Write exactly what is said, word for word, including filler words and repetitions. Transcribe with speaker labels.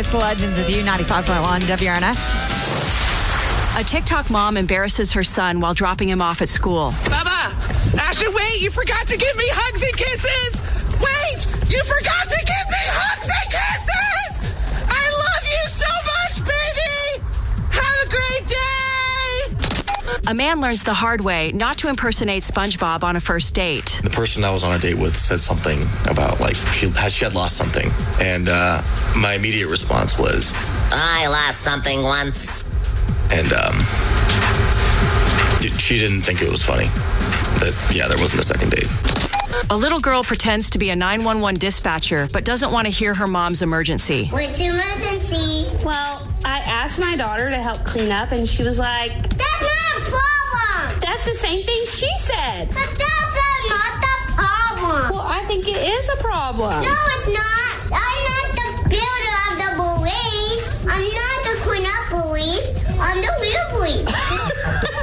Speaker 1: It's Legends with you, ninety-five point one W R N S.
Speaker 2: A TikTok mom embarrasses her son while dropping him off at school.
Speaker 3: Bubba! Ashton, wait! You forgot to give me hugs and kisses! Wait! You forgot to give me hugs and kisses! I love you so much, baby! Have a great day!
Speaker 2: A man learns the hard way not to impersonate SpongeBob on a first date.
Speaker 4: The person I was on a date with said something about, like, she had, she had lost something. And uh, my immediate response was,
Speaker 5: I lost something once.
Speaker 4: And um, she didn't think it was funny. That, yeah, there wasn't a second date.
Speaker 2: A little girl pretends to be a nine one one dispatcher, but doesn't want to hear her mom's emergency.
Speaker 6: What's your emergency?
Speaker 7: Well, I asked my daughter to help clean up, and she was like,
Speaker 6: That's not a problem!
Speaker 7: That's the same thing she said.
Speaker 6: But that's not the problem!
Speaker 7: Well, I think it is a problem.
Speaker 6: No, it's not! I'm not the builder of the police! I'm not the clean up police! I'm the real police!